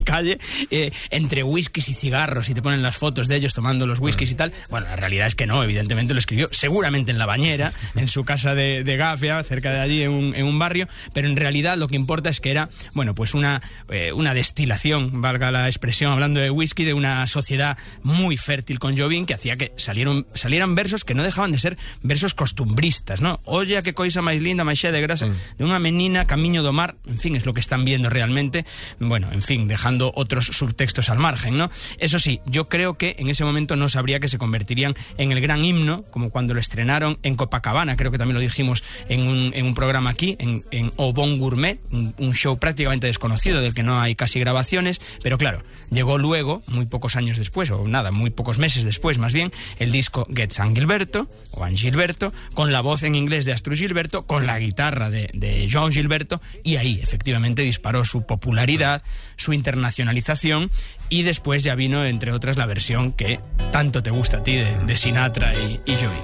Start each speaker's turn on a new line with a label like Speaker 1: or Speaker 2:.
Speaker 1: calle, entre whiskies y cigarros, y te ponen las fotos de ellos tomando los whiskies y tal. Bueno, la realidad es que no, evidentemente lo escribió seguramente en la bañera, en su casa de Gafia, cerca de allí, en un barrio, pero en realidad lo que importa es que era, bueno, pues una destilación, valga la expresión, hablando de whisky, de una sociedad muy fértil con Jobim, que hacía que salieran versos que no dejaban de ser versos costumbristas, ¿no? Olla que coisa máis linda, máis xea de grasa, de unha menina camiño do mar, en fin, es lo que están viendo realmente, bueno, en fin, dejando otros subtextos al margen, ¿no? Eso sí, yo creo que en ese momento no sabría que se convertirían en el gran himno, como cuando lo estrenaron en Copacabana, creo que también lo dijimos en un programa aquí, en O Bon Gourmet, un show prácticamente desconocido del que no hay casi grabaciones, pero claro, llegó luego, muy pocos años después, o nada, muy pocos meses después más bien, el disco Get San Gilberto, o An Gilberto, con la voz en inglés de Astrud Gilberto, con la guitarra de Joan Gilberto, y ahí efectivamente disparó su popularidad, su internacionalización, y después ya vino, entre otras, la versión que tanto te gusta a ti de Sinatra y Jobim.